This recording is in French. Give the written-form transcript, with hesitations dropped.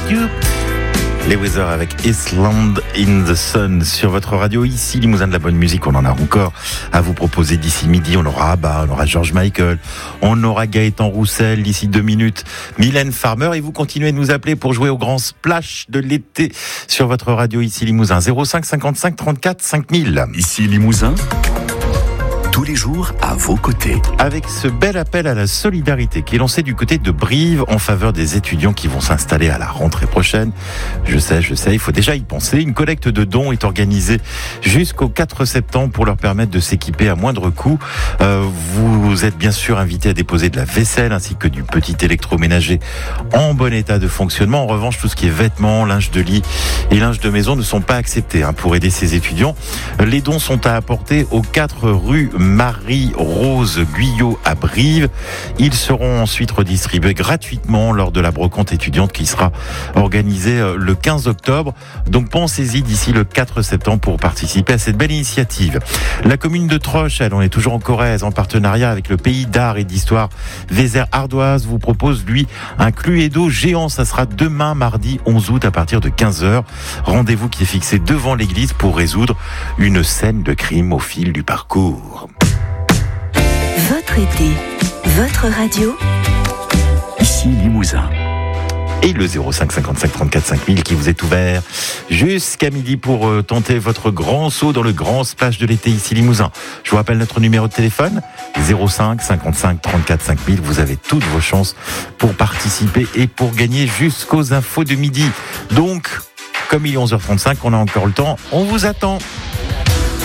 you. Les Weather avec Island in the Sun sur votre radio. Ici, Limousin, de la bonne musique. On en a encore à vous proposer d'ici midi. On aura Abba, on aura George Michael, on aura Gaëtan Roussel d'ici 2 minutes, Mylène Farmer. Et vous continuez de nous appeler pour jouer au grand splash de l'été sur votre radio. Ici, Limousin, 05 55 34 5000. Ici, Limousin. Tous les jours à vos côtés. Avec ce bel appel à la solidarité qui est lancé du côté de Brive en faveur des étudiants qui vont s'installer à la rentrée prochaine. Je sais, il faut déjà y penser. Une collecte de dons est organisée jusqu'au 4 septembre pour leur permettre de s'équiper à moindre coût. Vous êtes bien sûr invités à déposer de la vaisselle ainsi que du petit électroménager en bon état de fonctionnement. En revanche, tout ce qui est vêtements, linge de lit et linge de maison ne sont pas acceptés pour aider ces étudiants. Les dons sont à apporter aux 4 rues Marie-Rose Guyot à Brive. Ils seront ensuite redistribués gratuitement lors de la brocante étudiante qui sera organisée le 15 octobre. Donc pensez-y d'ici le 4 septembre pour participer à cette belle initiative. La commune de Troche, on est toujours en Corrèze, en partenariat avec le pays d'art et d'histoire Vézère Ardoise, vous propose lui un Cluedo géant. Ça sera demain mardi 11 août à partir de 15h. Rendez-vous qui est fixé devant l'église pour résoudre une scène de crime au fil du parcours. Votre été, votre radio. Ici Limousin. Et le 05 55 34 5000 qui vous est ouvert jusqu'à midi pour tenter votre grand saut dans le grand splash de l'été ici Limousin. Je vous rappelle notre numéro de téléphone 05 55 34 5000. Vous avez toutes vos chances pour participer et pour gagner jusqu'aux infos de midi. Donc, comme il est 11h35, on a encore le temps. On vous attend.